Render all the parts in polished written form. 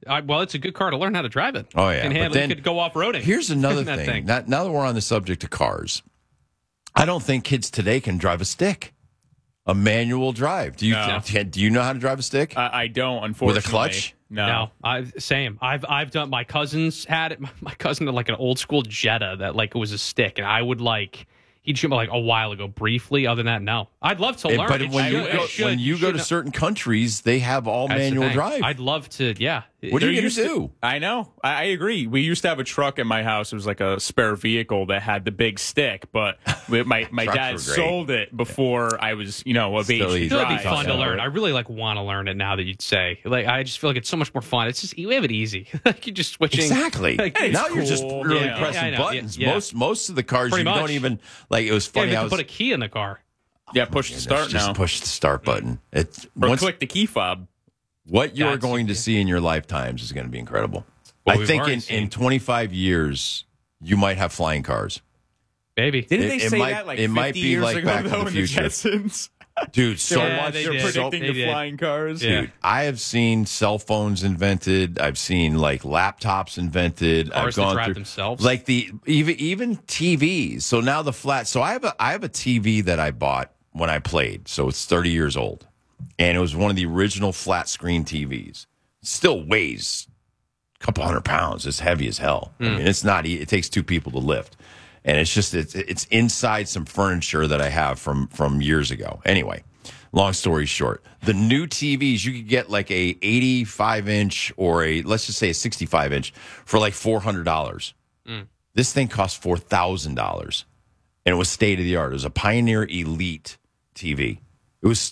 Well, it's a good car to learn how to drive it. Oh, yeah. And handle, you could go off-roading. Here's another that thing. Now that we're on the subject of cars, I don't think kids today can drive a stick. A manual drive. Do you know how to drive a stick? I don't, unfortunately. With a clutch? No. Same. I've done. My cousins had it. My cousin had like an old school Jetta that like it was a stick, and I would like. He'd shoot me like a while ago, briefly. Other than that, no. I'd love to learn. But when you go to certain countries, they have all manual drive. I'd love to. Yeah. What are you going to do? I know. I agree. We used to have a truck at my house. It was like a spare vehicle that had the big stick, but my dad sold it before I was, of age to drive. It would be fun to learn. I really want to learn it now that you'd say. Like, I just feel like it's so much more fun. It's just, you have it easy. Like, you're just switching. Exactly. Like, now you're just really pressing buttons. Yeah. Most of the cars, you don't even, like, it was funny. You have to put a key in the car. Yeah, push the start now. Just push the start button. Or click the key fob. What you are going to see in your lifetimes is going to be incredible. I think in 25 years, you might have flying cars. Maybe. Didn't they say that like 50 years ago, though, in the Jetsons? Dude, so much. They're predicting the flying cars. Yeah. Dude, I have seen cell phones invented. I've seen like laptops invented. Cars I've gone that drive through themselves. like even TVs. So now the flat. So I have a TV that I bought when I played. So it's 30 years old, and it was one of the original flat screen TVs. It still weighs a couple 100 pounds. It's heavy as hell. I mean, it's not. It takes two people to lift. And it's just it's inside some furniture that I have from years ago. Anyway, long story short, the new TVs, you could get like a 85-inch or let's just say a 65-inch for like $400. This thing cost $4,000, and it was state of the art. It was a Pioneer Elite TV. It was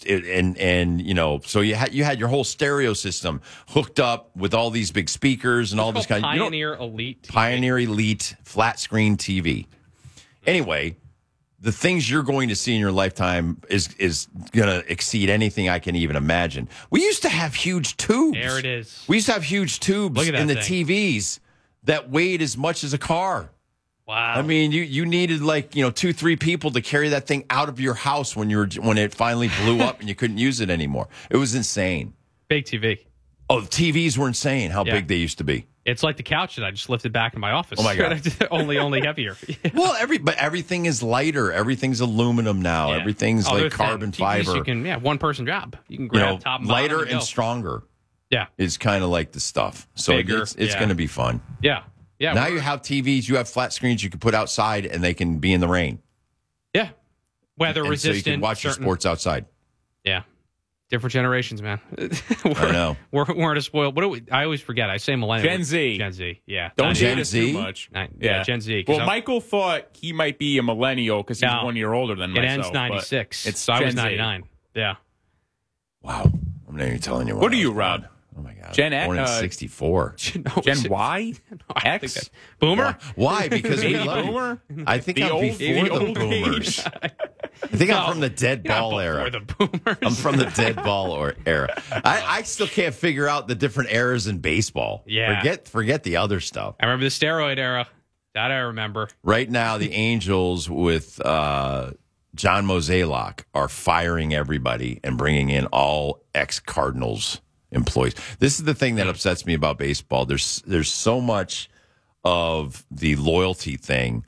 so you had your whole stereo system hooked up with all these big speakers and all this kind of Pioneer Elite TV. Pioneer Elite flat screen TV. Anyway, the things you're going to see in your lifetime is going to exceed anything I can even imagine. We used to have huge tubes. There it is. We used to have huge tubes in the TVs that weighed as much as a car. Wow. I mean, you needed 2-3 people to carry that thing out of your house when it finally blew up and you couldn't use it anymore. It was insane. Big TV. Oh, the TVs were insane. How big they used to be. It's like the couch that I just lifted back in my office. Oh my God! only heavier. Yeah. Well, but everything is lighter. Everything's aluminum now. Yeah. Everything's like carbon fiber. You can one person job. You can grab top and lighter bottom and stronger. Yeah, is kind of like the stuff. So bigger, it's going to be fun. Yeah, yeah. Now you have TVs. You have flat screens you can put outside, and they can be in the rain. Yeah, weather resistant. So you can watch your sports outside. Yeah. Different generations, man. I know. We're a spoiled. I always forget. I say millennial. Gen Z. Gen Z. Yeah. Don't date us too much. Yeah. Gen Z. Well, Michael thought he might be a millennial because he's 1 year older than myself. It ends 96. So I was 99. Yeah. Wow. I'm not even telling you what are you, Rob? Oh my God. Gen X. Born in 64. Gen Y? X? Boomer? Why? Because we love Boomer? I think I'm before the boomers. I think I'm from the dead ball era. The boomers. I'm from the dead ball era. I still can't figure out the different eras in baseball. Yeah. Forget the other stuff. I remember the steroid era. That I remember. Right now, the Angels with John Mozeliak are firing everybody and bringing in all ex-Cardinals employees. This is the thing that upsets me about baseball. There's so much of the loyalty thing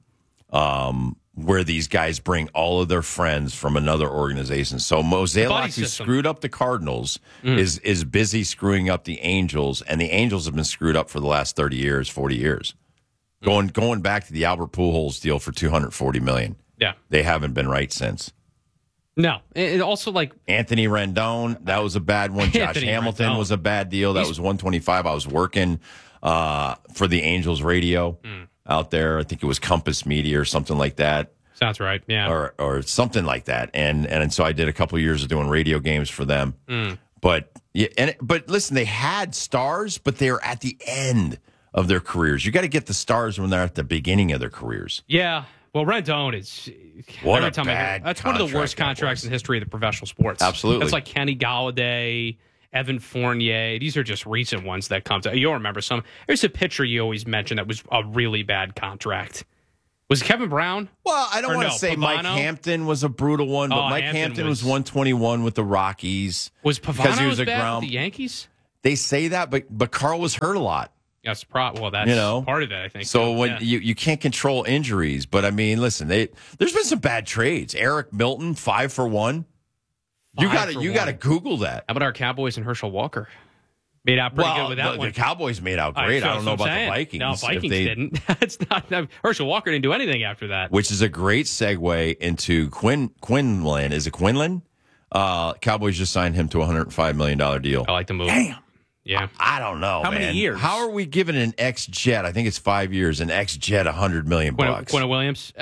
where these guys bring all of their friends from another organization. So Mozeliak, who screwed up the Cardinals, is busy screwing up the Angels, and the Angels have been screwed up for the last 30 years, 40 years. Going back to the Albert Pujols deal for $240 million. Yeah. They haven't been right since. No. It also like Anthony Rendon, that was a bad one. Josh Hamilton was a bad deal. That was $125. I was working for the Angels radio out there. I think it was Compass Media or something like that. Sounds right. Yeah. Or something like that. And so I did a couple of years of doing radio games for them. But listen, they had stars, but they were at the end of their careers. You got to get the stars when they're at the beginning of their careers. Yeah. Well, Rendon is that's one of the worst contracts in the history of the professional sports. Absolutely. That's like Kenny Golladay, Evan Fournier. These are just recent ones that come to. You'll remember some. There's a pitcher you always mention that was a really bad contract. Was it Kevin Brown? Well, I don't want to say Pavano? Mike Hampton was a brutal one, but Mike Hampton was 121 with the Rockies. Was Pavano because he was bad with the Yankees? they say that, but Carl was hurt a lot. That's well, that's part of it, I think. So when you can't control injuries, but I mean, listen, there's been some bad trades. Eric Milton, 5 for 1. You got to Google that. How about our Cowboys and Herschel Walker? Made out pretty good with that one. The Cowboys made out great. I don't know about the Vikings. No, Vikings didn't. It's not. Herschel Walker didn't do anything after that. Which is a great segue into Quinlan. Is it Quinlan? Cowboys just signed him to a $105 million deal. I like the move. Damn. Yeah. I don't know. How many years? How are we giving an ex-Jet? I think it's 5 years. An ex-Jet $100 million. Quinnen Williams.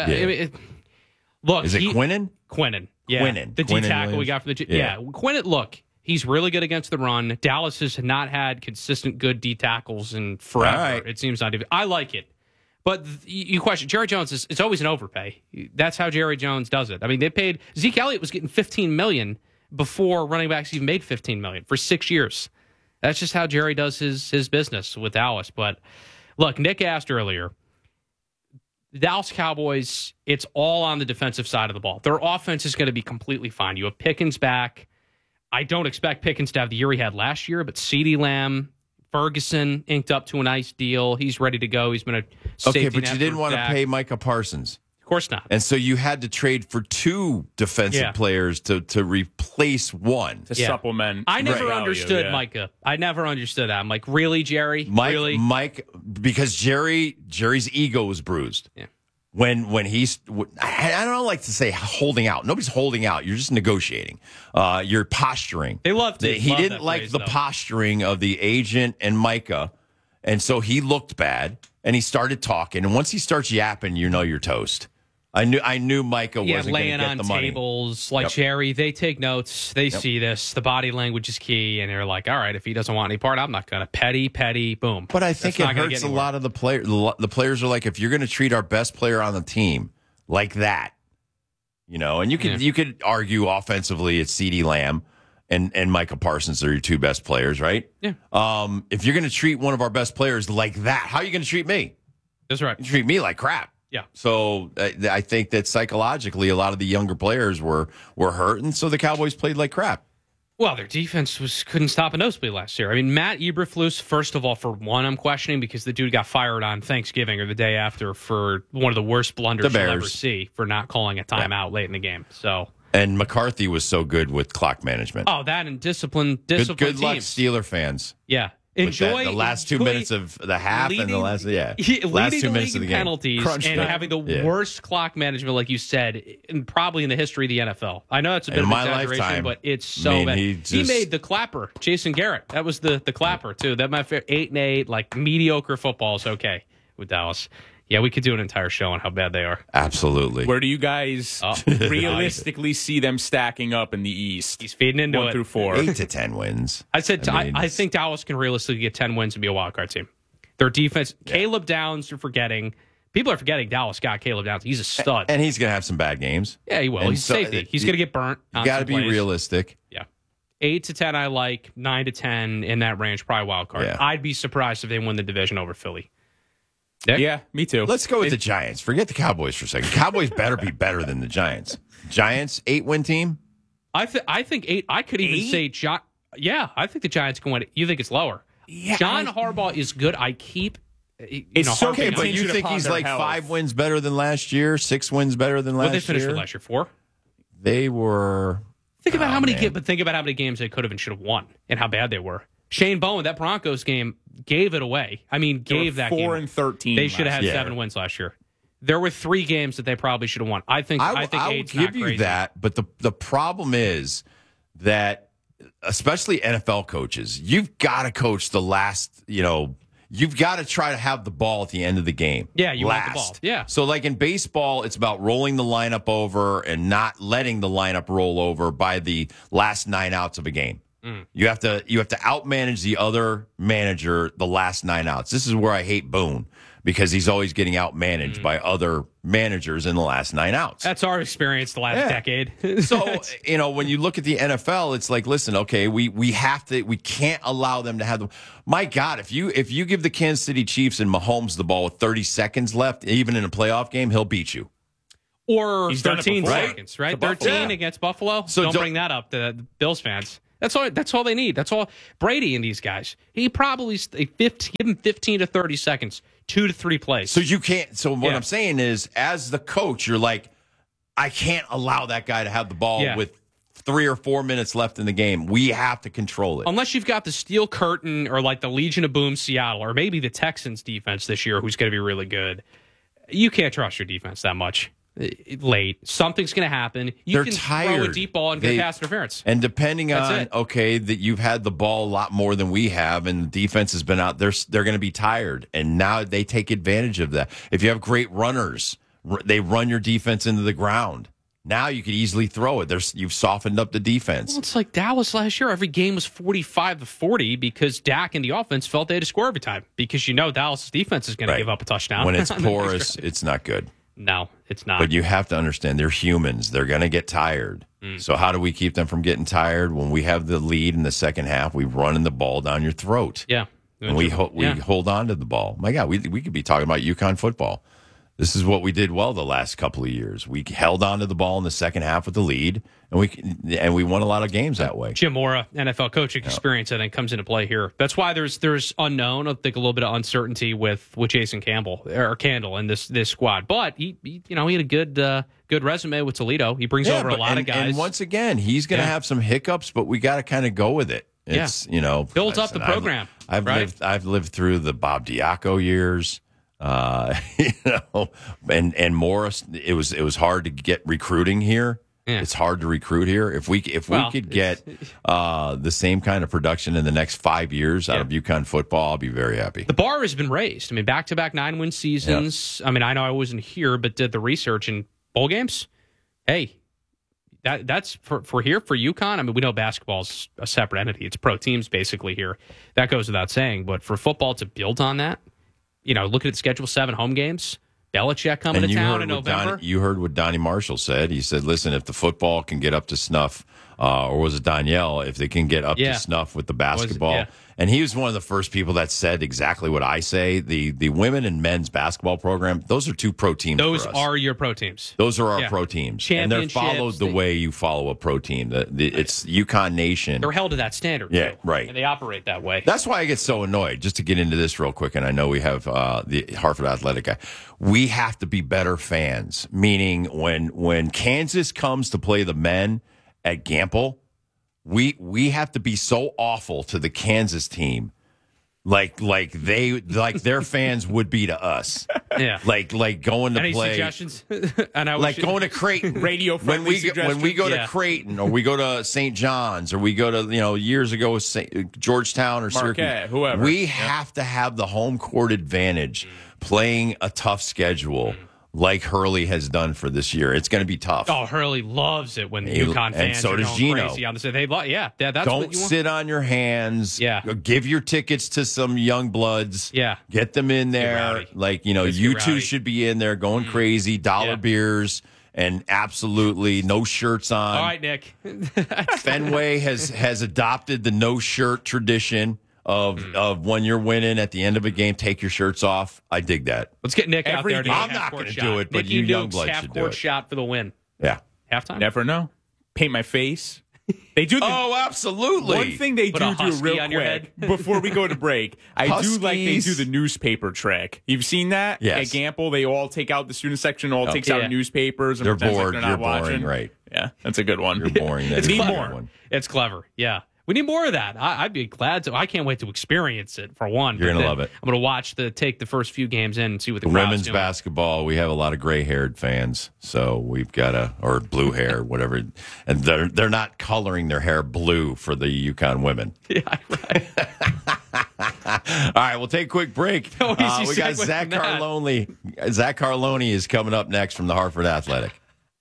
Look, is it Quinnen? Quinnen. Yeah. Quinnen. The D tackle we got from the yeah. Quinnen. Look, he's really good against the run. Dallas has not had consistent good D tackles in forever. Right. It seems not even. I like it. But you question Jerry Jones it's always an overpay. That's how Jerry Jones does it. I mean, they paid Zeke Elliott was getting $15 million before running backs even made $15 million for 6 years. That's just how Jerry does his business with Dallas. But look, Nick asked earlier, the Dallas Cowboys, it's all on the defensive side of the ball. Their offense is going to be completely fine. You have Pickens back. I don't expect Pickens to have the year he had last year, but CeeDee Lamb, Ferguson inked up to a nice deal. He's ready to go. He's been a safety but you didn't want to pay Micah Parsons. Of course not. And so you had to trade for 2 defensive players to replace one. To supplement. I never understood Micah. I never understood that. I'm like, really, Jerry? Really? Mike, because Jerry's ego was bruised. Yeah. When he's, I don't like to say holding out. Nobody's holding out. You're just negotiating. You're posturing. They loved it. He didn't like the posturing of the agent and Micah. And so he looked bad and he started talking. And once he starts yapping, you know you're toast. I knew Micah wasn't going to get the money. Laying on tables like Jerry. They take notes. They see this. The body language is key, and they're like, "All right, if he doesn't want any part, I'm not going to petty, boom." But I think it hurts a lot of the players. The players are like, if you're going to treat our best player on the team like that, and you could argue offensively it's CeeDee Lamb and Micah Parsons are your 2 best players, right? Yeah. If you're going to treat one of our best players like that, how are you going to treat me? That's right. You treat me like crap. Yeah. So I think that psychologically, a lot of the younger players were hurt, and so the Cowboys played like crap. Well, their defense couldn't stop a nosebleed last year. I mean, Matt Eberflus, first of all, for one, I'm questioning because the dude got fired on Thanksgiving or the day after for one of the worst blunders you'll ever see for not calling a timeout late in the game. And McCarthy was so good with clock management. Oh, that and discipline good teams. luck, Steeler fans. Yeah. Enjoy the last 2 minutes of the half and the last 2 minutes of the game. Penalties and having the worst clock management, like you said, probably in the history of the NFL. I know it's a bit of an exaggeration, but it's so bad. He made the clapper, Jason Garrett. That was the clapper too. That my 8-8, like mediocre football is okay with Dallas. Yeah, we could do an entire show on how bad they are. Absolutely. Where do you guys realistically see them stacking up in the East? He's feeding into 1 through 4. 8 to 10 wins. I think Dallas can realistically get 10 wins and be a wild card team. Their defense, Caleb Downs, you're forgetting. People are forgetting Dallas got Caleb Downs. He's a stud. And he's going to have some bad games. Yeah, he will. And he's safety. He's going to get burnt. You got to be realistic. Yeah. 8 to 10 I like. 9 to 10 in that range, probably wild card. Yeah. I'd be surprised if they win the division over Philly. Nick? Yeah, me too. Let's go with the Giants. Forget the Cowboys for a second. Cowboys better be better than the Giants. Giants, 8-win team? I think 8. I could even say I think the Giants can win it. You think it's lower? Yeah, John Harbaugh is good. I keep it's so okay, but you think he's like 5 wins better than last year, 6 wins better than last year? What they finished with last year? 4? They were. Think about how many games they could have and should have won and how bad they were. Shane Bowen, that Broncos game gave it away. I mean, gave that 4 game. 4-13. They should have had 7 wins last year. There were 3 games that they probably should have won. I think I will give you that, but the problem is that, especially NFL coaches, you've got to coach the last, you've got to try to have the ball at the end of the game. Yeah, you want the ball. Yeah. So like in baseball, it's about rolling the lineup over and not letting the lineup roll over by the last 9 outs of a game. You have to outmanage the other manager the last 9 outs. This is where I hate Boone because he's always getting outmanaged by other managers in the last 9 outs. That's our experience the last decade. So, when you look at the NFL, it's like, listen, okay, we can't allow them to have them. My God, if you give the Kansas City Chiefs and Mahomes the ball with 30 seconds left, even in a playoff game, he'll beat you. Or He's 13 seconds, right? 13 against Buffalo. So don't bring that up, the Bills fans. That's all they need. That's all. Brady and these guys. He probably give him 15 to 30 seconds, 2 to 3 plays. So you can't. So what I'm saying is, as the coach, you're like, I can't allow that guy to have the ball with 3 or 4 minutes left in the game. We have to control it. Unless you've got the Steel Curtain or like the Legion of Boom Seattle or maybe the Texans defense this year, who's going to be really good. You can't trust your defense that much late. Something's going to happen. They're can tired. Throw a deep ball and get pass interference. And depending on, that you've had the ball a lot more than we have and the defense has been out, they're going to be tired. And now they take advantage of that. If you have great runners, they run your defense into the ground. Now you could easily throw it. You've softened up the defense. Well, it's like Dallas last year. Every game was 45-40 because Dak and the offense felt they had to score every time because Dallas' defense is going to give up a touchdown. When it's porous, it's not good. No, it's not. But you have to understand, they're humans. They're going to get tired. So how do we keep them from getting tired? When we have the lead in the second half, we run the ball down your throat. Yeah. And we hold on to the ball. My God, we could be talking about UConn football. This is what we did well the last couple of years. We held on to the ball in the second half with the lead, and we won a lot of games that way. Jim Mora, NFL coaching experience, I think, comes into play here. That's why there's unknown. I think a little bit of uncertainty with Jason Candle in this squad. But he had a good resume with Toledo. He brings over a lot of guys. And once again, he's going to have some hiccups, but we got to kind of go with it. It's builds up the program. I've lived through the Bob Diaco years. And Morris, it was hard to get recruiting here. Yeah. It's hard to recruit here. If we could get the same kind of production in the next 5 years out of UConn football, I'll be very happy. The bar has been raised. I mean, back-to-back 9-win seasons. Yeah. I mean, I know I wasn't here, but did the research in bowl games. Hey, that's for here for UConn. I mean, we know basketball's a separate entity. It's pro teams basically here. That goes without saying. But for football to build on that. Look at the schedule, 7 home games. Belichick coming to town in November. You heard what Donnie Marshall said. He said, listen, if the football can get up to snuff, or was it Danielle, if they can get up to snuff with the basketball. And he was one of the first people that said exactly what I say. The women and men's basketball program, those are 2 pro teams. Those are your pro teams. Those are our pro teams. And they're followed the way you follow a pro team. It's UConn Nation. They're held to that standard. Yeah, too. right. And they operate that way. That's why I get so annoyed. Just to get into this real quick, and I know we have the Hartford Athletic guy. We have to be better fans, meaning when Kansas comes to play the men at Gamble, we have to be so awful to the Kansas team, like their fans would be to us. Yeah, like going to Any play. Suggestions? Going to Creighton. Radio friendly suggestions. When we go to Creighton, or we go to St. John's, or we go to years ago Georgetown or Marquette, Syracuse, whoever. We have to have the home court advantage, playing a tough schedule. Like Hurley has done for this year. It's going to be tough. Oh, Hurley loves it when the UConn fans and so are does going Gino. crazy on the that's Don't what you want. sit on your hands. Yeah. Give your tickets to some young bloods. Yeah. Get them in there. You two should be in there going crazy, dollar beers, and absolutely no shirts on. All right, Nick. Fenway has adopted the no shirt tradition. Of when you're winning at the end of a game, take your shirts off. I dig that. Let's get Nick out there. I'm not going to do it, but you young blood should do it. Half-court shot for the win. Yeah. Halftime? Never know. Paint my face. They do. Absolutely. One thing they do real quick before we go to break, I do like they do the newspaper trick. You've seen that? Yes. At Gamble, they all take out the student section, takes out newspapers. And they're Like bored. they're not You're watching. boring, right? Yeah, that's a good one. You're boring. It's clever. It's clever. Yeah. We need more of that. I'd be glad to. I can't wait to experience it, for one. You're going to love it. I'm going to take the first few games in and see what the women's doing. Basketball, we have a lot of gray-haired fans, so we've got or blue hair, whatever. And they're not coloring their hair blue for the UConn women. Yeah, right. All right, we'll take a quick break. We got Zach Carlone. Zach Carlone is coming up next from the Hartford Athletic.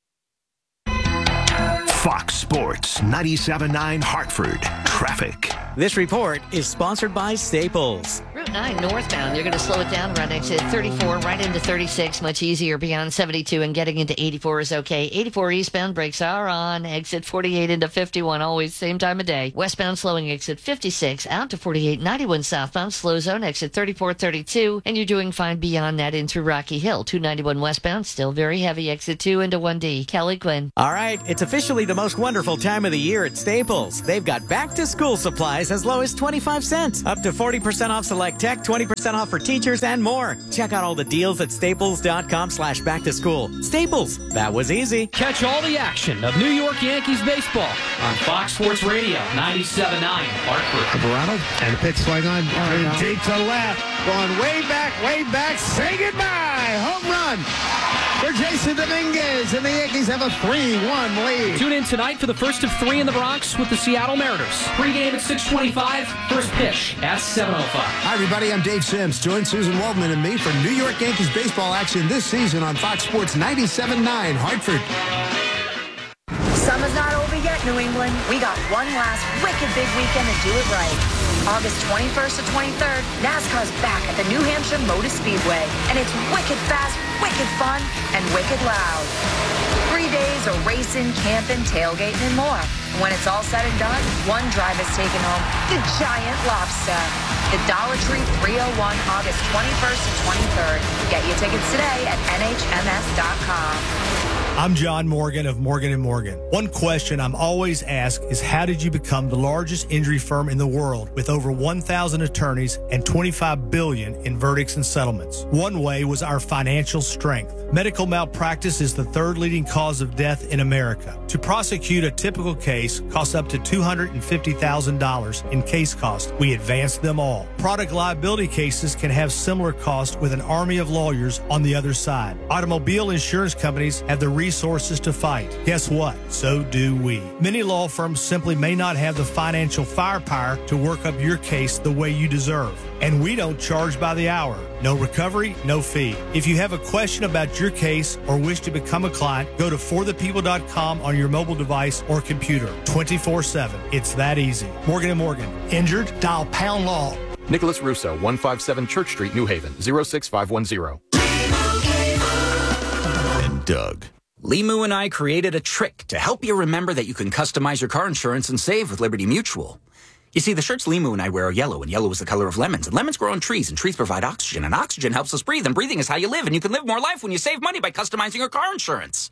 Fox Sports 97.9 Hartford. Traffic. This report is sponsored by Staples. Room 9 northbound. You're going to slow it down around exit 34, right into 36. Much easier beyond 72, and getting into 84 is okay. 84 eastbound brakes are on. Exit 48 into 51, always same time of day. Westbound slowing exit 56 out to 48. 91 southbound slow zone exit 34, 32, and you're doing fine beyond that in through Rocky Hill. 291 westbound still very heavy. Exit 2 into 1D. Kelly Quinn. All right, it's officially the most wonderful time of the year at Staples. They've got back-to-school supplies as low as 25 cents, up to 40% off select tech, 20% off for teachers, and more. Check out all the deals at staples.com/back-to-school. Staples, that was easy. Catch all the action of New York Yankees baseball on Fox Sports Radio 97.9 Hartford. Verano and a pitch swing on. Deep to left. Going way back. Say goodbye. Home run for Jason Dominguez. And the Yankees have a 3-1 lead. Tune in tonight for the first of 3 in the Bronx with the Seattle Mariners. Pre-game at 6:25. First pitch at 7:05. Hi, everybody. I'm Dave Sims. Join Susan Waldman and me for New York Yankees baseball action this season on Fox Sports 97.9 Hartford. Summer's not over yet, New England. We got one last wicked big weekend to do it right. August 21st to 23rd, NASCAR's back at the New Hampshire Motor Speedway. And it's wicked fast, wicked fun, and wicked loud. 3 days of racing, camping, tailgating, and more. And when it's all said and done, one driver's taking home the giant lobster. The Dollar Tree 301, August 21st and 23rd. Get your tickets today at nhms.com. I'm John Morgan of Morgan & Morgan. One question I'm always asked is, how did you become the largest injury firm in the world with over 1,000 attorneys and $25 billion in verdicts and settlements? One way was our financial strength. Medical malpractice is the third leading cause of death in America. To prosecute a typical case costs up to $250,000 in case costs. We advance them all. Product liability cases can have similar costs with an army of lawyers on the other side. Automobile insurance companies have the resources to fight. Guess what? So do we. Many law firms simply may not have the financial firepower to work up your case the way you deserve. And we don't charge by the hour. No recovery, no fee. If you have a question about your case or wish to become a client, go to forthepeople.com on your mobile device or computer 24/7. It's that easy. Morgan & Morgan. Injured? Dial pound law. Nicholas Russo, 157 Church Street, New Haven, 06510. And Doug. Limu and I created a trick to help you remember that you can customize your car insurance and save with Liberty Mutual. You see, the shirts Limu and I wear are yellow, and yellow is the color of lemons. And lemons grow on trees, and trees provide oxygen, and oxygen helps us breathe, and breathing is how you live, and you can live more life when you save money by customizing your car insurance.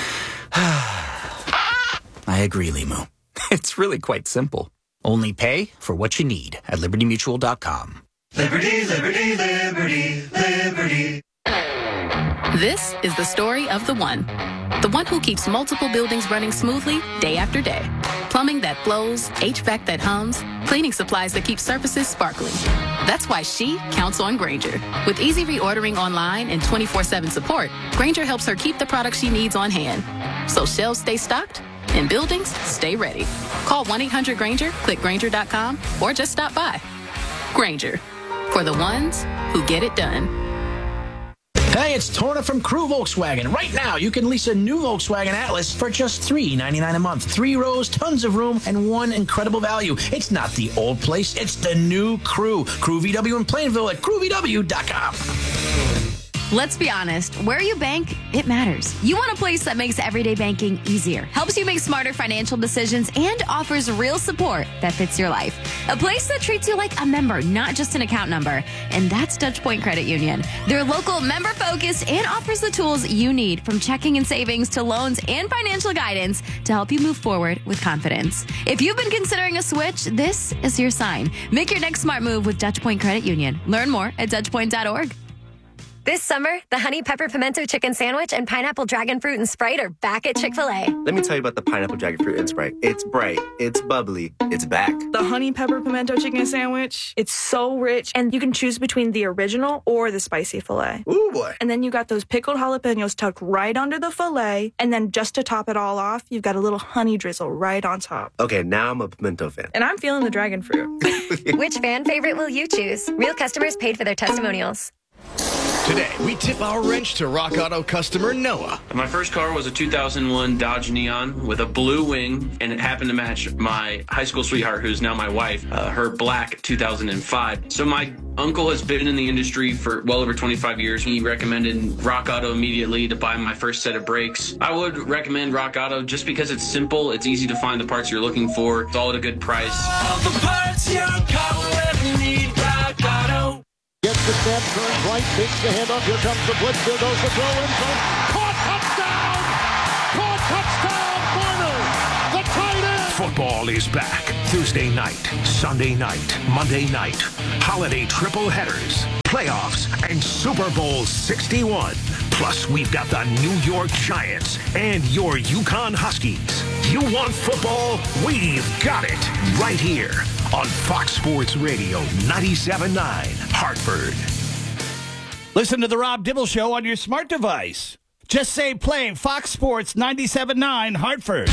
I agree, Limu. It's really quite simple. Only pay for what you need at libertymutual.com. Liberty, liberty, liberty, liberty. This is the story of the one who keeps multiple buildings running smoothly day after day. Plumbing that flows, HVAC that hums, cleaning supplies that keep surfaces sparkling. That's why she counts on Grainger. With easy reordering online and 24/7 support, Grainger helps her keep the products she needs on hand. So shelves stay stocked and buildings stay ready. Call 1-800-GRAINGER, click Grainger.com, or just stop by. Grainger, for the ones who get it done. Hey, it's Torna from Crew Volkswagen. Right now, you can lease a new Volkswagen Atlas for just $399 a month. 3 rows, tons of room, and one incredible value. It's not the old place, it's the new Crew. Crew VW in Plainville at crewvw.com. Let's be honest, where you bank, it matters. You want a place that makes everyday banking easier, helps you make smarter financial decisions, and offers real support that fits your life. A place that treats you like a member, not just an account number. And that's Dutch Point Credit Union. They're local, member-focused, and offers the tools you need, from checking and savings to loans and financial guidance, to help you move forward with confidence. If you've been considering a switch, this is your sign. Make your next smart move with Dutch Point Credit Union. Learn more at dutchpoint.org. This summer, the Honey Pepper Pimento Chicken Sandwich and Pineapple Dragon Fruit and Sprite are back at Chick-fil-A. Let me tell you about the Pineapple Dragon Fruit and Sprite. It's bright, it's bubbly, it's back. The Honey Pepper Pimento Chicken Sandwich, it's so rich, and you can choose between the original or the spicy filet. Ooh, boy. And then you got those pickled jalapenos tucked right under the filet, and then just to top it all off, you've got a little honey drizzle right on top. Okay, now I'm a pimento fan. And I'm feeling the dragon fruit. Which fan favorite will you choose? Real customers paid for their testimonials. Today, we tip our wrench to Rock Auto customer Noah. My first car was a 2001 Dodge Neon with a blue wing, and it happened to match my high school sweetheart, who's now my wife, her black 2005. So my uncle has been in the industry for well over 25 years. He recommended Rock Auto immediately to buy my first set of brakes. I would recommend Rock Auto just because it's simple, it's easy to find the parts you're looking for, it's all at a good price. All the parts your car will ever need, Rock Auto. Gets the snap, turns right, takes the handoff. Here comes the blitz. There goes the throw in front. Caught, touchdown! Caught, touchdown, Marner! The tight end! Football is back. Tuesday night, Sunday night, Monday night. Holiday triple headers, playoffs, and Super Bowl 61. Plus, we've got the New York Giants and your Yukon Huskies. You want football? We've got it right here on Fox Sports Radio 97.9 Hartford. Listen to the Rob Dibble Show on your smart device. Just say play Fox Sports 97.9 Hartford.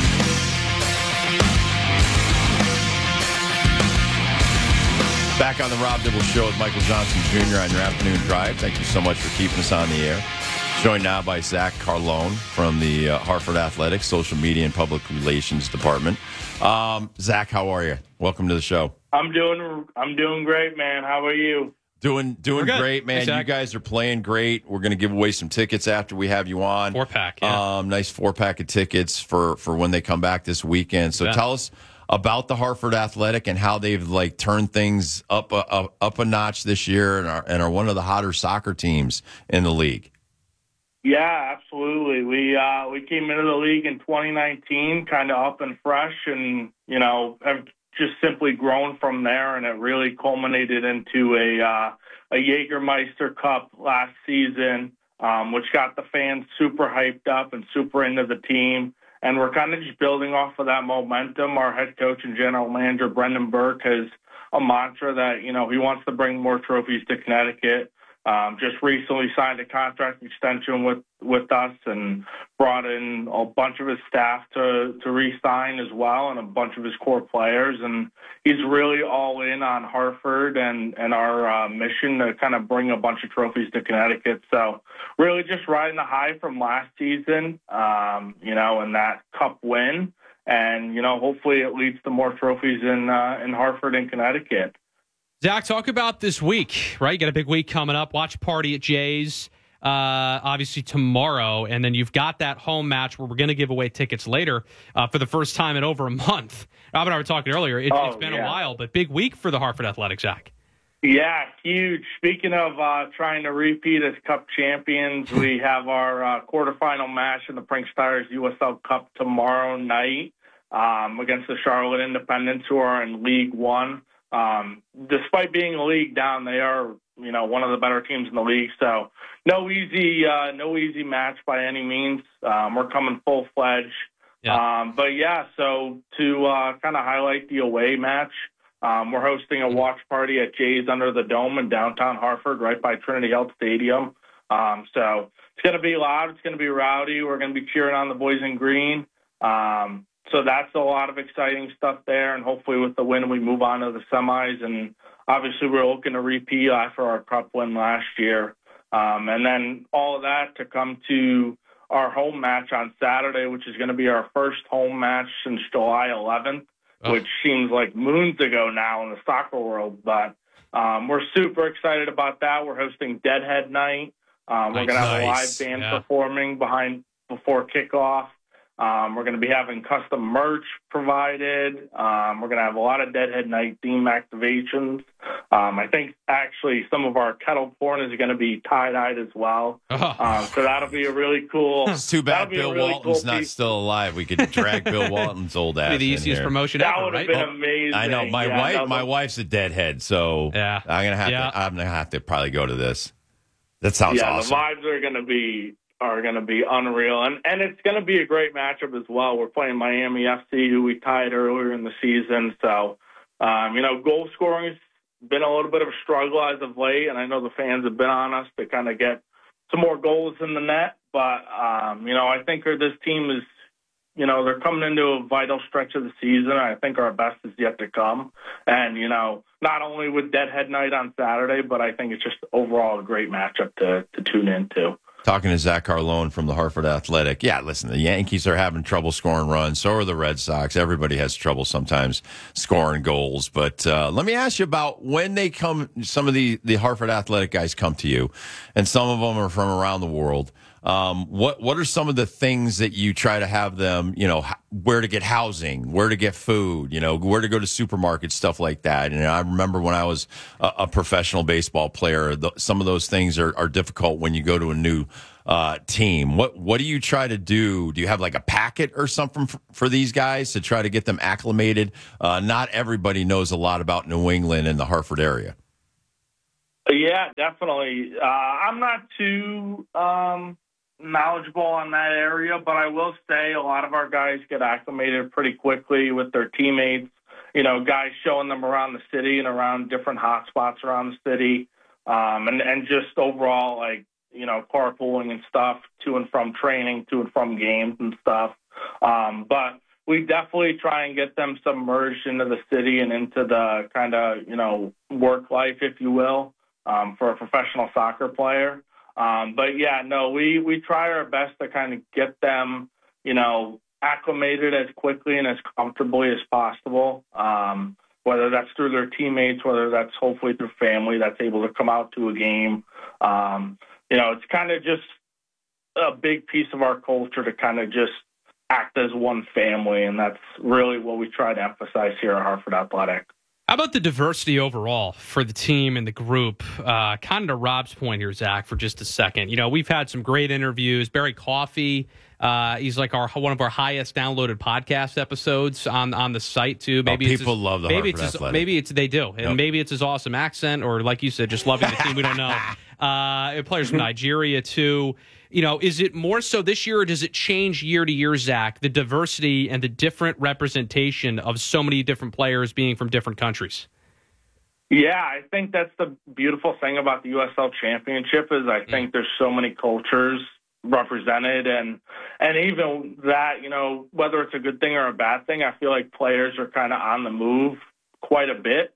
Back on the Rob Dibble Show with Michael Johnson Jr. on your afternoon drive. Thank you so much for keeping us on the air. Joined now by Zach Carlone from the Hartford Athletics Social Media and Public Relations Department. Zach, how are you? Welcome to the show. I'm doing great, man. How are you? Doing great, man. You guys are playing great. We're going to give away some tickets after we have you on. 4-pack, yeah. Nice 4-pack of tickets for when they come back this weekend. So tell us about the Hartford Athletic and how they've turned things up a notch this year and are one of the hotter soccer teams in the league. Yeah, absolutely. We came into the league in 2019, kind of up and fresh, and have just simply grown from there. And it really culminated into a Jägermeister Cup last season, which got the fans super hyped up and super into the team. And we're kind of just building off of that momentum. Our head coach and general manager, Brendan Burke, has a mantra that, he wants to bring more trophies to Connecticut. Just recently signed a contract extension with us and brought in a bunch of his staff to re-sign as well, and a bunch of his core players. And he's really all in on Hartford and our mission to kind of bring a bunch of trophies to Connecticut. So really just riding the high from last season, and that cup win. And, hopefully it leads to more trophies in Hartford and Connecticut. Zach, talk about this week, right? You got a big week coming up. Watch party at Jay's, obviously tomorrow, and then you've got that home match where we're going to give away tickets later for the first time in over a month. Rob and I were talking earlier. It's been a while, but big week for the Hartford Athletics, Zach. Yeah, huge. Speaking of trying to repeat as Cup champions, we have our quarterfinal match in the Prince Tires USL Cup tomorrow night against the Charlotte Independents, who are in League One. Despite being a league down, they are, one of the better teams in the league. So no easy match by any means. We're coming full fledged. Yeah. So to kind of highlight the away match, we're hosting a watch party at Jay's Under the Dome in downtown Hartford, right by Trinity Health Stadium. So it's going to be loud. It's going to be rowdy. We're going to be cheering on the boys in green. So that's a lot of exciting stuff there, and hopefully with the win, we move on to the semis. And obviously, we're looking to repeat after our Cup win last year. And then all of that to come to our home match on Saturday, which is going to be our first home match since July 11th, which seems like moons ago now in the soccer world. But we're super excited about that. We're hosting Deadhead Night. We're going to have a live band performing before kickoff. We're going to be having custom merch provided. We're going to have a lot of Deadhead Night theme activations. I think actually some of our kettle porn is going to be tie-dyed as well. So that'll be a really cool. It's too bad Bill Walton's not still alive. We could drag Bill Walton's old ass. Be the easiest promotion that ever, would have right? been amazing. I know my wife's a Deadhead, so I'm gonna have to probably go to this. That sounds awesome. The vibes are going to be unreal, and it's going to be a great matchup as well. We're playing Miami FC, who we tied earlier in the season. So, goal scoring has been a little bit of a struggle as of late, and I know the fans have been on us to kind of get some more goals in the net. But, I think this team is they're coming into a vital stretch of the season. I think our best is yet to come. And, not only with Deadhead Night on Saturday, but I think it's just overall a great matchup to tune into. Talking to Zach Carlone from the Hartford Athletic. Yeah, listen, the Yankees are having trouble scoring runs. So are the Red Sox. Everybody has trouble sometimes scoring goals. But let me ask you about when they come, some of the Hartford Athletic guys come to you, and some of them are from around the world. What are some of the things that you try to have them, where to get housing, where to get food, where to go to supermarkets, stuff like that. And I remember when I was a professional baseball player, some of those things are difficult when you go to a new team. What do you try to do? Do you have like a packet or something for these guys to try to get them acclimated? Not everybody knows a lot about New England and the Hartford area. Yeah, definitely. I'm not too knowledgeable on that area, but I will say a lot of our guys get acclimated pretty quickly with their teammates, guys showing them around the city and around different hot spots around the city, and just overall, carpooling and stuff to and from training, to and from games and stuff. But we definitely try and get them submerged into the city and into the kind of, work life, if you will, for a professional soccer player. But yeah, no, we try our best to kind of get them, acclimated as quickly and as comfortably as possible. Whether that's through their teammates, whether that's hopefully through family that's able to come out to a game. It's kind of just a big piece of our culture to kind of just act as one family. And that's really what we try to emphasize here at Hartford Athletic. How about the diversity overall for the team and the group? Kind of to Rob's point here, Zach, for just a second. We've had some great interviews. Barry Coffey, he's like one of our highest downloaded podcast episodes on the site too. Maybe people love the Hartford Athletic. Maybe they do, and maybe it's his awesome accent, or like you said, just loving the team. We don't know. Players from Nigeria too. Is it more so this year, or does it change year to year, Zach, the diversity and the different representation of so many different players being from different countries? Yeah, I think that's the beautiful thing about the USL Championship is I think there's so many cultures represented, and even that, whether it's a good thing or a bad thing, I feel like players are kind of on the move quite a bit.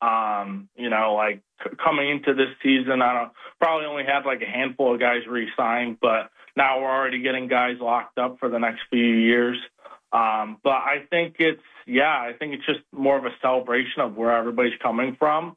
Coming into this season, probably only had like a handful of guys re-signed, but now we're already getting guys locked up for the next few years. But I think it's just more of a celebration of where everybody's coming from,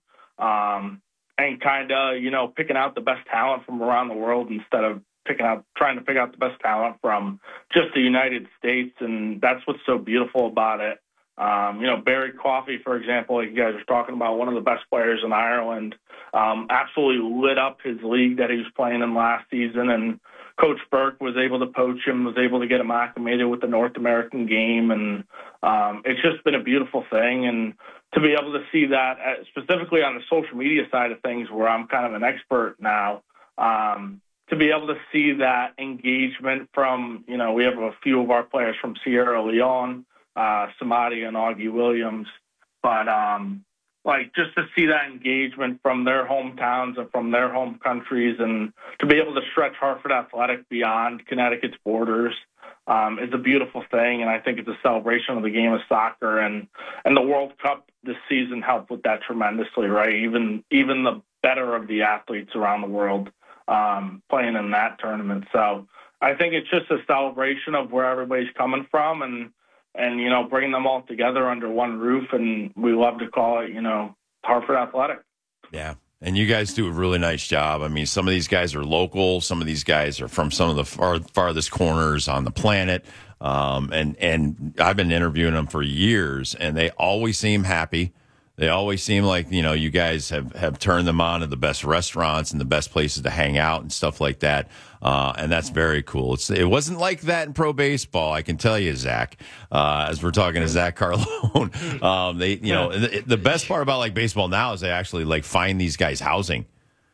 and kind of, picking out the best talent from around the world instead of trying to pick out the best talent from just the United States. And that's what's so beautiful about it. Barry Coffey, for example, like you guys were talking about, one of the best players in Ireland, absolutely lit up his league that he was playing in last season. And Coach Burke was able to poach him, was able to get him acclimated with the North American game. And it's just been a beautiful thing. And to be able to see that specifically on the social media side of things, where I'm kind of an expert now, to be able to see that engagement from, we have a few of our players from Sierra Leone, Samadi and Augie Williams, but just to see that engagement from their hometowns and from their home countries, and to be able to stretch Hartford Athletic beyond Connecticut's borders is a beautiful thing. And I think it's a celebration of the game of soccer, and the World Cup this season helped with that tremendously, right? Even the better of the athletes around the world playing in that tournament. So I think it's just a celebration of where everybody's coming from, and bringing them all together under one roof, and we love to call it, Hartford Athletic. Yeah, and you guys do a really nice job. I mean, some of these guys are local. Some of these guys are from some of the farthest corners on the planet, and I've been interviewing them for years, and they always seem happy. They always seem like, you guys have turned them on to the best restaurants and the best places to hang out and stuff like that. And that's very cool. It wasn't like that in pro baseball, I can tell you, Zach, as we're talking to Zach Carlone. The best part about baseball now is they actually find these guys housing.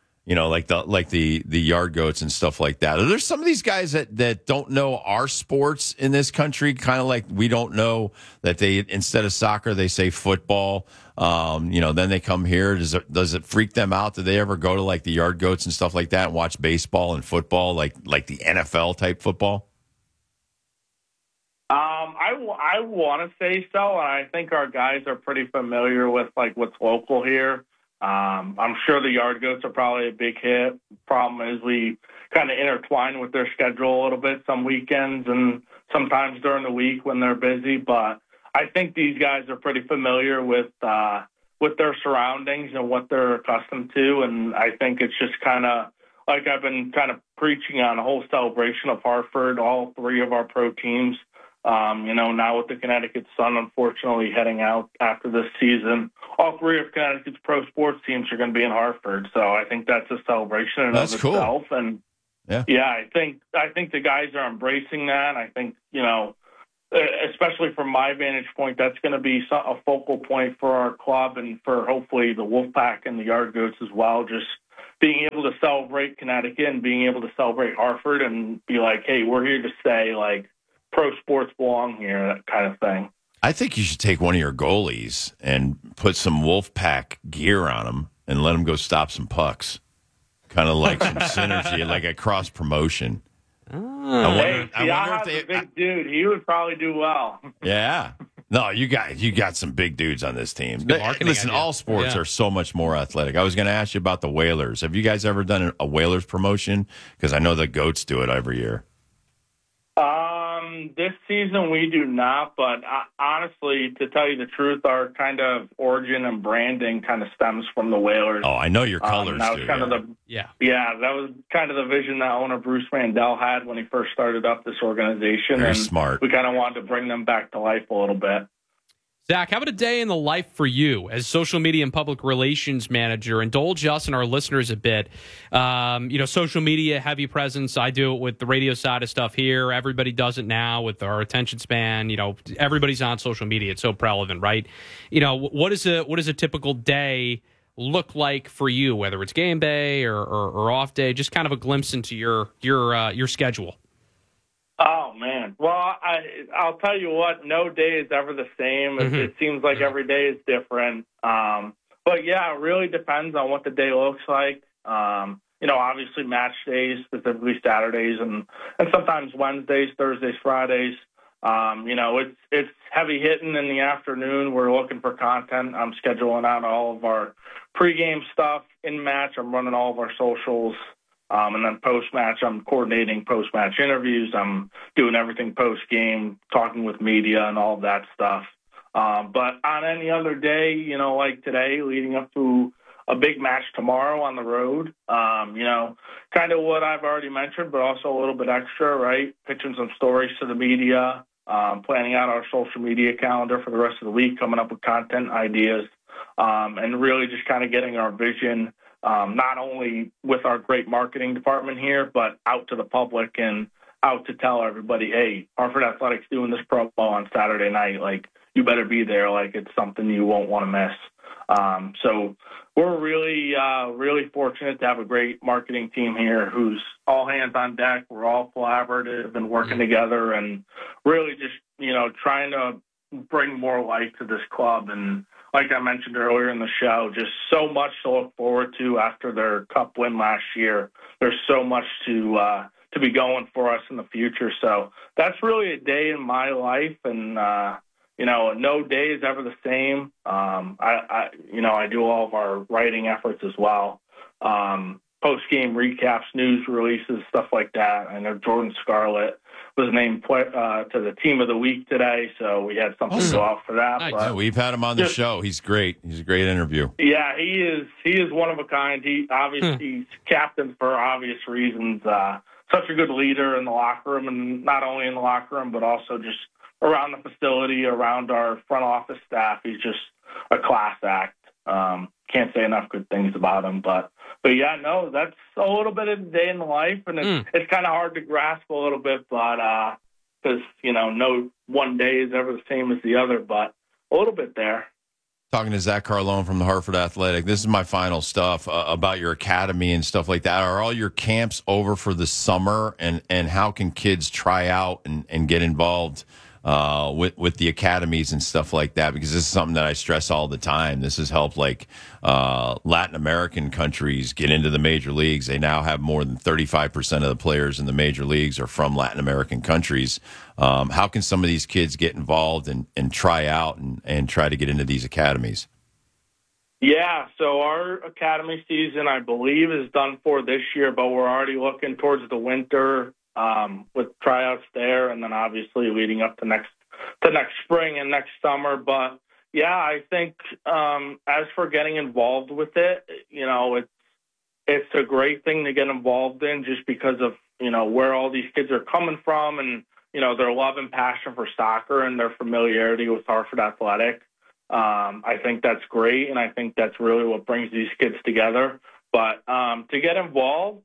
The yard goats and stuff like that. There's some of these guys that don't know our sports in this country, kind of like we don't know that they, instead of soccer, they say football. Then they come here. Does it freak them out? Do they ever go to the yard goats and stuff like that and watch baseball and football, like the NFL type football? I want to say so, and I think our guys are pretty familiar with like what's local here. I'm sure the Yard Goats are probably a big hit. Problem is we kind of intertwine with their schedule a little bit some weekends and sometimes during the week when they're busy. But I think these guys are pretty familiar with their surroundings and what they're accustomed to, and I think it's just kind of like I've been kind of preaching on a whole celebration of Hartford, all three of our pro teams. Now with the Connecticut Sun, unfortunately, heading out after this season, all three of Connecticut's pro sports teams are going to be in Hartford. So I think that's a celebration in That's of cool. itself. And yeah, I think the guys are embracing that. I think, especially from my vantage point, that's going to be a focal point for our club and for hopefully the Wolfpack and the Yard Goats as well. Just being able to celebrate Connecticut and being able to celebrate Hartford and be like, hey, we're here to stay, like, pro sports belong here, that kind of thing. I think you should take one of your goalies and put some Wolfpack gear on him and let him go stop some pucks. Kind of like some synergy, like a cross promotion. I wonder if a big dude. He would probably do well. Yeah. No, you got some big dudes on this team. marketing Listen, idea. all sports Yeah. are so much more athletic. I was going to ask you about the Whalers. Have you guys ever done a Whalers promotion? Because I know the Goats do it every year. This season we do not, but honestly, to tell you the truth, our kind of origin and branding kind of stems from the Whalers. Oh, I know your colors that was do. kind of that was kind of the vision that owner Bruce Mandel had when he first started up this organization. Very and smart. We kind of wanted to bring them back to life a little bit. Zach, how about a day in the life for you as social media and public relations manager? Indulge us and our listeners a bit. Social media, heavy presence. I do it with the radio side of stuff here. Everybody does it now with our attention span. Everybody's on social media. It's so prevalent, right? What does a typical day look like for you, whether it's game day or off day? Just kind of a glimpse into your schedule. Oh, man. Well, I'll tell you what, no day is ever the same. It seems like every day is different. But, yeah, it really depends on what the day looks like. Obviously match days, specifically Saturdays, and sometimes Wednesdays, Thursdays, Fridays. It's heavy hitting in the afternoon. We're looking for content. I'm scheduling out all of our pregame stuff in match. I'm running all of our socials. And then post-match, I'm coordinating post-match interviews. I'm doing everything post-game, talking with media and all of that stuff. But on any other day, like today, leading up to a big match tomorrow on the road, kind of what I've already mentioned, but also a little bit extra, right? Pitching some stories to the media, planning out our social media calendar for the rest of the week, coming up with content ideas, and really just kind of getting our vision not only with our great marketing department here, but out to the public and out to tell everybody, hey, Hartford Athletics doing this promo on Saturday night. Like, you better be there. Like, it's something you won't want to miss. So we're really fortunate to have a great marketing team here who's all hands on deck. We're all collaborative and working together and really just, trying to bring more life to this club. And like I mentioned earlier in the show, just so much to look forward to after their Cup win last year. There's so much to be going for us in the future. So that's really a day in my life, and no day is ever the same. I do all of our writing efforts as well. Post-game recaps, news releases, stuff like that. I know Jordan Scarlett was named to the team of the week today, so we had something to go off for that. Nice. But Yeah, we've had him on the show. He's great. He's a great interview. yeah, he is one of a kind. He obviously he's captain for obvious reasons. Such a good leader in the locker room, and not only in the locker room, but also just around the facility, around our front office staff. He's just a class act. Can't say enough good things about him, but yeah, no, that's a little bit of the day in the life, and it's kind of hard to grasp a little bit, but because no one day is ever the same as the other, but a little bit there. Talking to Zach Carlone from the Hartford Athletic. This is my final stuff about your academy and stuff like that. Are all your camps over for the summer, and how can kids try out and get involved with the academies and stuff like that, because this is something that I stress all the time. This has helped Latin American countries get into the major leagues. They now have more than 35% of the players in the major leagues are from Latin American countries. How can some of these kids get involved and try out and try to get into these academies? Yeah, so our academy season, I believe, is done for this year, but we're already looking towards the winter with tryouts there, and then obviously leading up to next spring and next summer. But yeah, I think as for getting involved with it, it's a great thing to get involved in, just because of where all these kids are coming from, and their love and passion for soccer and their familiarity with Hartford Athletic. I think that's great, and I think that's really what brings these kids together. But to get involved,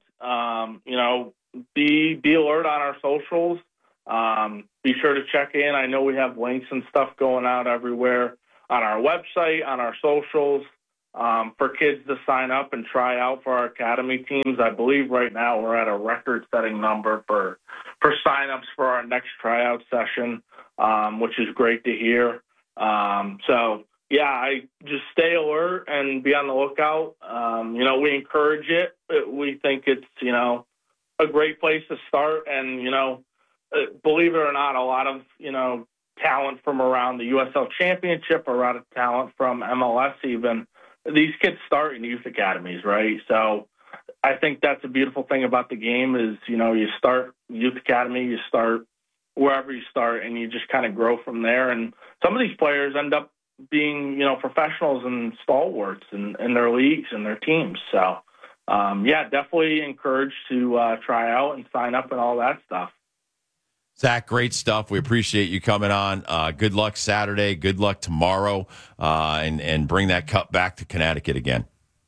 be alert on our socials. Be sure to check in. I know we have links and stuff going out everywhere on our website, on our socials, for kids to sign up and try out for our academy teams. I believe right now we're at a record-setting number for sign-ups for our next tryout session, which is great to hear. So, yeah, I just stay alert and be on the lookout. We encourage it. We think it's, a great place to start. And, believe it or not, a lot of, talent from around the USL Championship, or a lot of talent from MLS even, these kids start in youth academies, right? So I think that's a beautiful thing about the game is, you start youth academy, you start wherever you start, and you just kind of grow from there. And some of these players end up being, professionals and stalwarts in their leagues and their teams. So, definitely encouraged to try out and sign up and all that stuff. Zach, great stuff. We appreciate you coming on. Good luck Saturday. Good luck tomorrow, and bring that cup back to Connecticut again.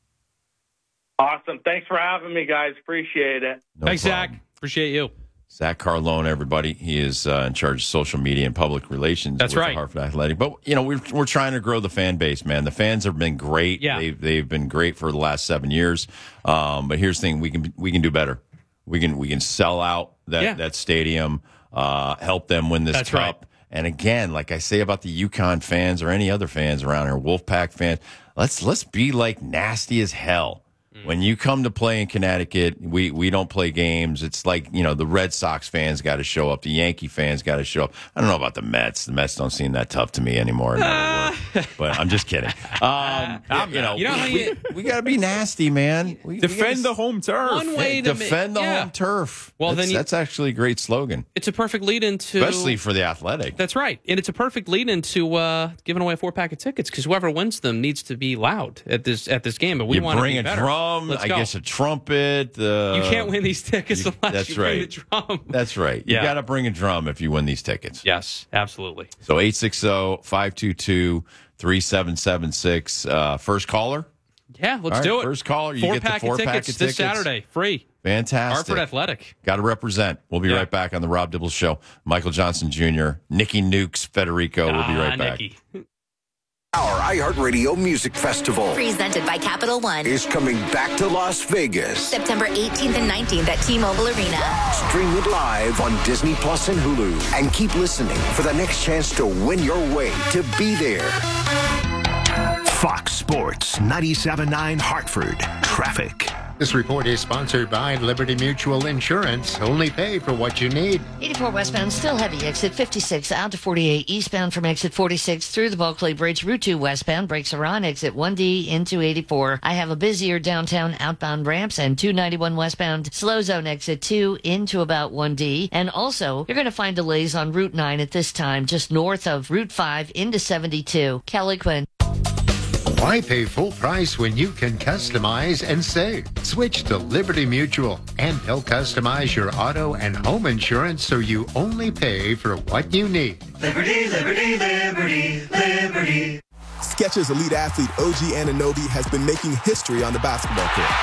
Awesome. Thanks for having me, guys. Appreciate it. Thanks, Zach. Appreciate you. Zach Carlone, everybody. He is in charge of social media and public relations. That's with right. Hartford Athletic. But, we're trying to grow the fan base, man. The fans have been great. Yeah. They've been great for the last 7 years. But here's the thing. We can do better. We can sell out that stadium, help them win this That's cup. right. And again, like I say about the UConn fans or any other fans around here, Wolfpack fans, let's be nasty as hell. When you come to play in Connecticut, we don't play games. It's like, the Red Sox fans got to show up. The Yankee fans got to show up. I don't know about the Mets. The Mets don't seem that tough to me anymore. But I'm just kidding. We got to be nasty, man. Defend the home turf. One way to defend the home turf. Well, that's actually a great slogan. It's a perfect lead into, especially for the Athletic. That's right, and it's a perfect lead into giving away a 4-pack of tickets, because whoever wins them needs to be loud at this game. But we want to bring be a better. drum. I guess a trumpet. You can't win these tickets unless you bring a drum. That's right. Yeah. You got to bring a drum if you win these tickets. Yes, absolutely. So 860-522-3776. First caller? Yeah, let's do it. First caller. You get the 4-pack of tickets this Saturday. Free. Fantastic. Hartford Athletic. Got to represent. We'll be right back on the Rob Dibble Show. Michael Johnson Jr., Nicky Nukes, Federico. We'll be right back. Nicky. Our iHeartRadio Music Festival, presented by Capital One, is coming back to Las Vegas. September 18th and 19th at T-Mobile Arena. Stream it live on Disney Plus and Hulu. And keep listening for the next chance to win your way to be there. Fox Sports 97.9 Hartford. Traffic. This report is sponsored by Liberty Mutual Insurance. Only pay for what you need. 84 westbound, still heavy. Exit 56 out to 48 eastbound from exit 46 through the Bulkley Bridge. Route 2 westbound brakes are on. Exit 1D into 84. I have a busier downtown outbound ramps, and 291 westbound slow zone exit 2 into about 1D. And also, you're going to find delays on Route 9 at this time, just north of Route 5 into 72. Kelly Quinn. Why pay full price when you can customize and save? Switch to Liberty Mutual, and they'll customize your auto and home insurance so you only pay for what you need. Liberty, liberty, liberty, liberty. Skechers elite athlete OG Anunoby has been making history on the basketball court. Anunoby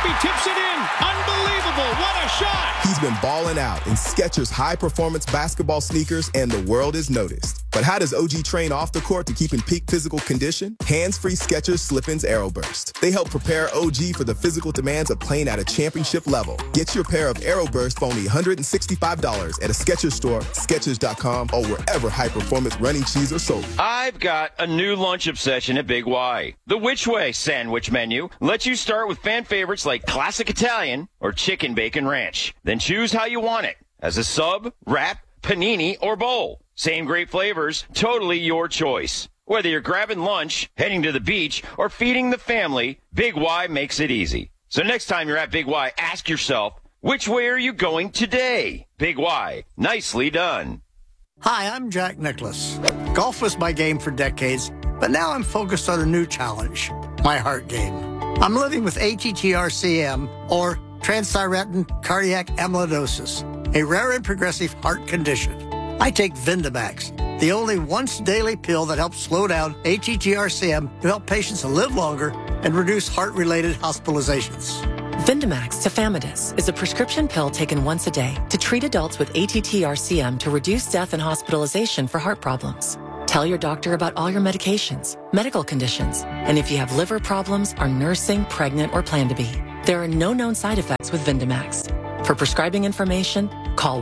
Darby tips it in. Unbelievable. What a shot. He's been balling out in Skechers high-performance basketball sneakers, and the world is noticed. But how does OG train off the court to keep in peak physical condition? Hands-free Skechers Slip-ins AeroBurst. They help prepare OG for the physical demands of playing at a championship level. Get your pair of AeroBurst for only $165 at a Skechers store, Skechers.com, or wherever high-performance running shoes are sold. I've got a new lunch obsession at Big Y. The Which Way sandwich menu lets you start with fan favorites like classic Italian or chicken bacon ranch. Then choose how you want it, as a sub, wrap, panini, or bowl. Same great flavors, totally your choice. Whether you're grabbing lunch, heading to the beach, or feeding the family, Big Y makes it easy. So next time you're at Big Y, ask yourself, which way are you going today? Big Y, nicely done. Hi, I'm Jack Nicklaus. Golf was my game for decades, but now I'm focused on a new challenge, my heart game. I'm living with ATTR-CM, or transthyretin cardiac amyloidosis, a rare and progressive heart condition. I take Vindamax, the only once-daily pill that helps slow down ATTR-CM to help patients live longer and reduce heart-related hospitalizations. Vindamax tafamidis is a prescription pill taken once a day to treat adults with ATTR-CM to reduce death and hospitalization for heart problems. Tell your doctor about all your medications, medical conditions, and if you have liver problems, are nursing, pregnant, or plan to be. There are no known side effects with Vindamax. For prescribing information, call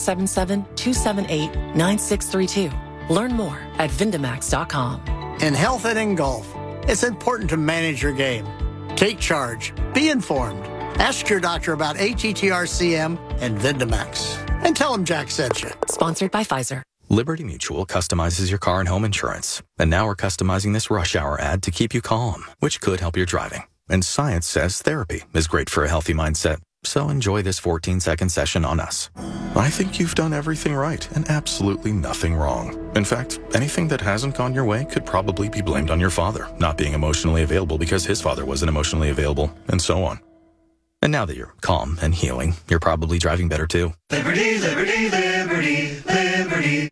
1-877-278-9632. Learn more at Vindamax.com. In health and in golf, it's important to manage your game. Take charge. Be informed. Ask your doctor about ATTR-CM and Vindamax. And tell them Jack sent you. Sponsored by Pfizer. Liberty Mutual customizes your car and home insurance. And now we're customizing this rush hour ad to keep you calm, which could help your driving. And science says therapy is great for a healthy mindset. So enjoy this 14-second session on us. I think you've done everything right and absolutely nothing wrong. In fact, anything that hasn't gone your way could probably be blamed on your father not being emotionally available because his father wasn't emotionally available, and so on. And now that you're calm and healing, you're probably driving better too. Liberty, liberty, liberty, liberty.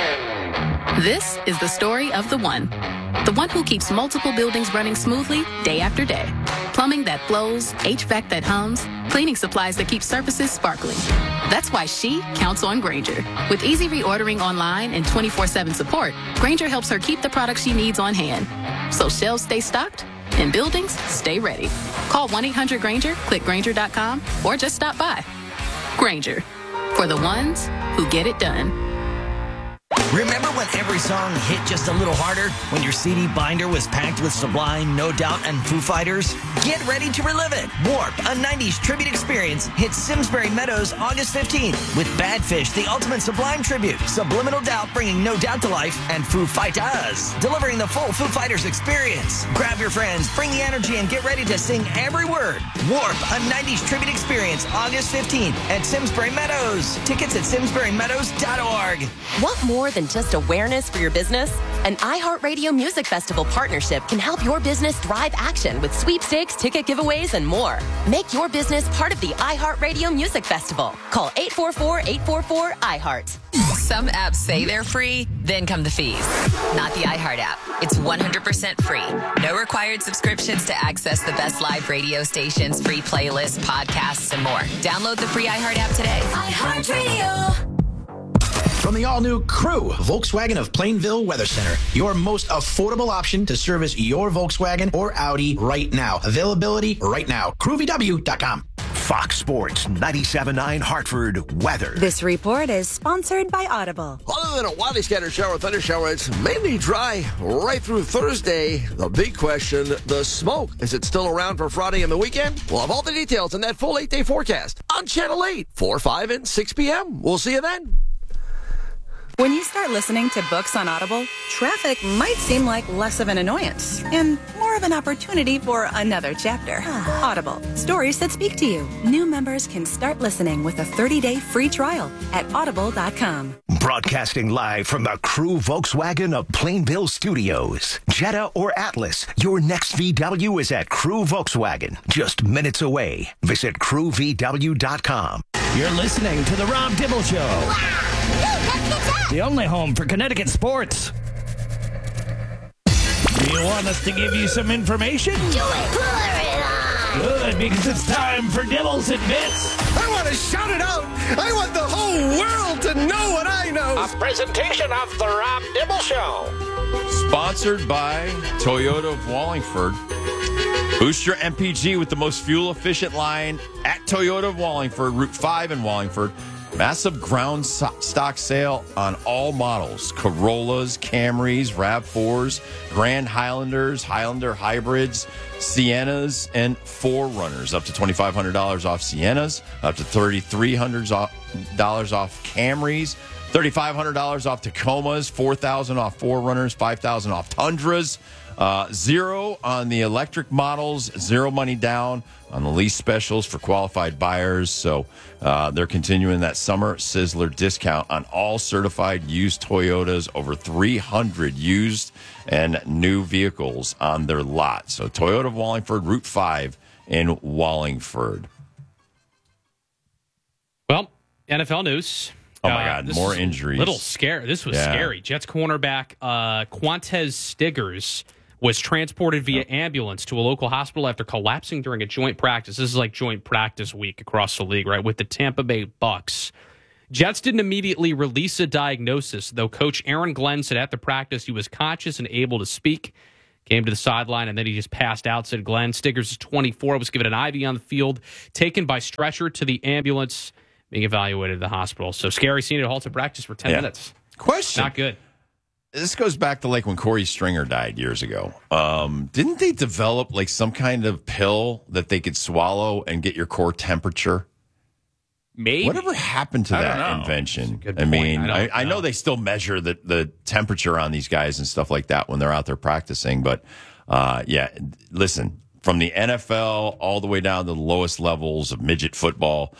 This is the story of the one who keeps multiple buildings running smoothly day after day. Plumbing that flows, HVAC that hums, cleaning supplies that keep surfaces sparkling. That's why she counts on Grainger. With easy reordering online and 24/7 support, Grainger helps her keep the products she needs on hand. So shelves stay stocked and buildings stay ready. Call 1-800-GRAINGER, click Grainger.com, or just stop by. Grainger, for the ones who get it done. Remember when every song hit just a little harder? When your CD binder was packed with Sublime, No Doubt, and Foo Fighters? Get ready to relive it. Warp, a 90s tribute experience, hits Simsbury Meadows August 15th with Badfish, the ultimate Sublime tribute, Subliminal Doubt bringing No Doubt to life, and Foo Fighters, delivering the full Foo Fighters experience. Grab your friends, bring the energy, and get ready to sing every word. Warp, a 90s tribute experience, August 15th at Simsbury Meadows. Tickets at simsburymeadows.org. Want more than just awareness for your business? An iHeartRadio Music Festival partnership can help your business drive action with sweepstakes, ticket giveaways, and more. Make your business part of the iHeartRadio Music Festival. Call 844-844-iHeart. Some apps say they're free, then come the fees. Not the iHeart app. It's 100% free. No required subscriptions to access the best live radio stations, free playlists, podcasts, and more. Download the free iHeart app today. iHeartRadio. From the all-new Crew, Volkswagen of Plainville Weather Center, your most affordable option to service your Volkswagen or Audi right now. Availability right now. CrewVW.com. Fox Sports 97.9 Hartford weather. This report is sponsored by Audible. Other than a widely scattered shower, thunder shower, it's mainly dry right through Thursday. The big question, the smoke. Is it still around for Friday and the weekend? We'll have all the details in that full 8-day forecast on Channel 8, 4, 5, and 6 p.m. We'll see you then. When you start listening to books on Audible, traffic might seem like less of an annoyance and more of an opportunity for another chapter. Audible, stories that speak to you. New members can start listening with a 30-day free trial at audible.com. Broadcasting live from the Crew Volkswagen of Plainville Studios. Jetta or Atlas, your next VW is at Crew Volkswagen, just minutes away. Visit crewvw.com. You're listening to The Rob Dibble Show. Wow. The only home for Connecticut sports. Do you want us to give you some information? Do it. Pull it on. Good, because it's time for Dibbles and Bits. I want to shout it out. I want the whole world to know what I know. A presentation of the Rob Dibble Show. Sponsored by Toyota of Wallingford. Boost your MPG with the most fuel-efficient line at Toyota of Wallingford, Route 5 in Wallingford. Massive ground stock sale on all models. Corollas, Camrys, RAV4s, Grand Highlanders, Highlander hybrids, Siennas, and 4Runners. Up to $2,500 off Siennas, up to $3,300 off Camrys, $3,500 off Tacomas, $4,000 off 4Runners, $5,000 off Tundras. Zero on the electric models, zero money down on the lease specials for qualified buyers. So they're continuing that summer Sizzler discount on all certified used Toyotas, over 300 used and new vehicles on their lot. So Toyota of Wallingford, Route 5 in Wallingford. Well, NFL news. Oh, my God, more injuries. Little scary. This was scary. Jets cornerback Quantez Stiggers was transported via ambulance to a local hospital after collapsing during a joint practice. This is like joint practice week across the league, right, with the Tampa Bay Bucks. Jets didn't immediately release a diagnosis, though Coach Aaron Glenn said at the practice he was conscious and able to speak. Came to the sideline, and then he just passed out, said Glenn. Stiggers is 24, was given an IV on the field, taken by stretcher to the ambulance, being evaluated at the hospital. So scary scene at halted practice for 10 minutes. Question. Not good. This goes back to like when Corey Stringer died years ago. Didn't they develop like some kind of pill that they could swallow and get your core temperature? Maybe. Whatever happened to that invention? I mean, I know they still measure the temperature on these guys and stuff like that when they're out there practicing. But, listen, from the NFL all the way down to the lowest levels of midget football,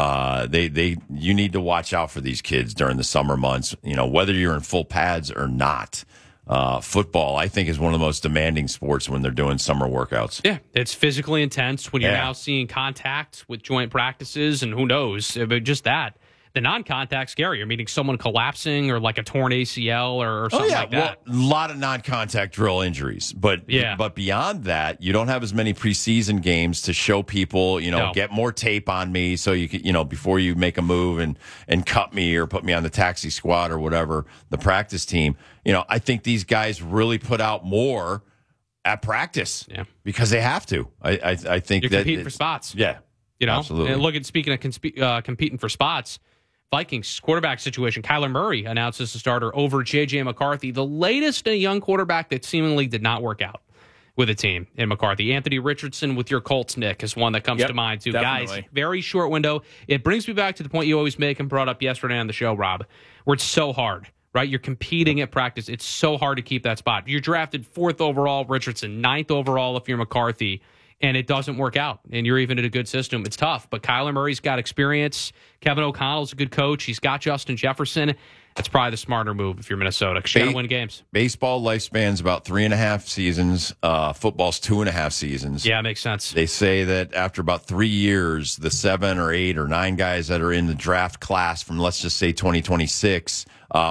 you need to watch out for these kids during the summer months. You know, whether you're in full pads or not. Football, I think, is one of the most demanding sports when they're doing summer workouts. Yeah, it's physically intense when you're now seeing contact with joint practices, and who knows, but just that. The non-contact scary. You're meeting someone collapsing or like a torn ACL or something like that. Well, a lot of non-contact drill injuries. But beyond that, you don't have as many preseason games to show people, get more tape on me so you can, before you make a move and cut me or put me on the taxi squad or whatever, the practice team. I think these guys really put out more at practice because they have to. I think you're competing for spots. Yeah. Absolutely. And look at speaking of competing for spots, Vikings quarterback situation. Kyler Murray announces the starter over J.J. McCarthy, the latest in a young quarterback that seemingly did not work out with a team in McCarthy. Anthony Richardson with your Colts, Nick, is one that comes to mind, too. Definitely. Guys, very short window. It brings me back to the point you always make and brought up yesterday on the show, Rob, where it's so hard, right? You're competing at practice. It's so hard to keep that spot. You're drafted 4th overall, Richardson, 9th overall if you're McCarthy, and it doesn't work out, and you're even in a good system. It's tough, but Kyler Murray's got experience. Kevin O'Connell's a good coach. He's got Justin Jefferson. That's probably the smarter move if you're Minnesota, because you're going to win games. Baseball lifespan's about 3.5 seasons. Football's 2.5 seasons. Yeah, makes sense. They say that after about 3 years, the 7 or 8 or 9 guys that are in the draft class from, let's just say, 2026,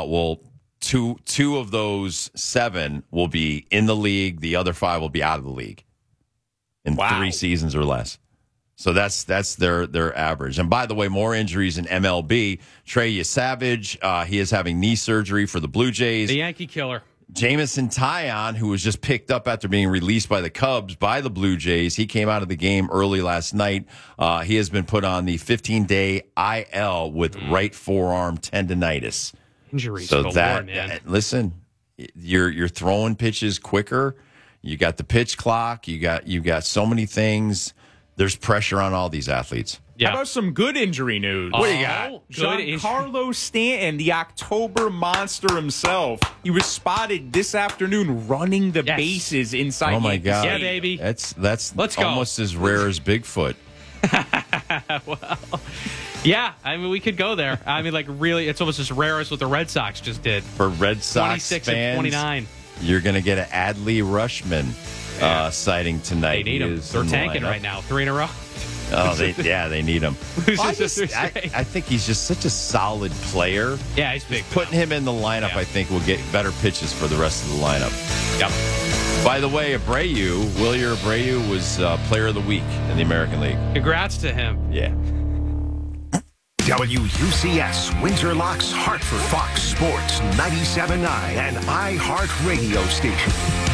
two of those 7 will be in the league. The other 5 will be out of the league in 3 seasons or less. So that's their average. And by the way, more injuries in MLB. Trey Savage, he is having knee surgery for the Blue Jays. The Yankee killer. Jamison Tyon, who was just picked up after being released by the Cubs by the Blue Jays, he came out of the game early last night. He has been put on the 15-day IL with right forearm tendonitis. Injuries. So galore, man. Listen, you're throwing pitches quicker. You got the pitch clock. You got so many things. There's pressure on all these athletes. Yeah. How about some good injury news? What do you got? Giancarlo Stanton, the October monster himself. He was spotted this afternoon running the bases inside. Oh my God! Yeah, baby. That's Let's almost as rare as Bigfoot. Well, yeah. I mean, we could go there. I mean, like really, it's almost as rare as what the Red Sox just did. For Red Sox 26 fans, and 29. You're going to get an Adley Rushman sighting tonight. They need him. They're tanking right now. 3 in a row. Oh, they need him. I think he's just such a solid player. Yeah, he's big. Putting him in the lineup, I think, will get better pitches for the rest of the lineup. Yep. By the way, Wilyer Abreu was Player of the Week in the American League. Congrats to him. Yeah. WUCS, Windsor Locks, Hartford, Fox Sports 97.9 and iHeart Radio Station.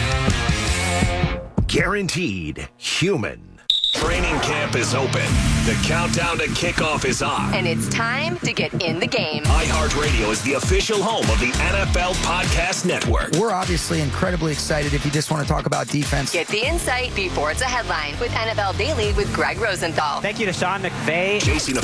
Guaranteed human. Training camp is open. The countdown to kickoff is on. And it's time to get in the game. iHeartRadio is the official home of the NFL Podcast Network. We're obviously incredibly excited if you just want to talk about defense. Get the insight before it's a headline with NFL Daily with Greg Rosenthal. Thank you to Sean McVay. Jason